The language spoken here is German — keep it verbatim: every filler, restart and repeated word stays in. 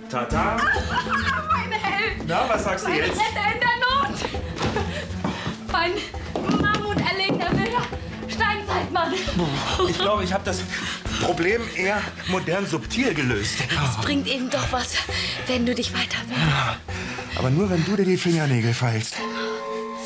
Tata. Mein Held. Na, was sagst du Mein jetzt? Retter in der Not. Mein Mammut erlegter wilder Steinzeitmann. Ich glaube, ich habe das Problem eher modern subtil gelöst. Es bringt eben doch was, wenn du dich weiter willst. Aber nur, wenn du dir die Fingernägel feilst.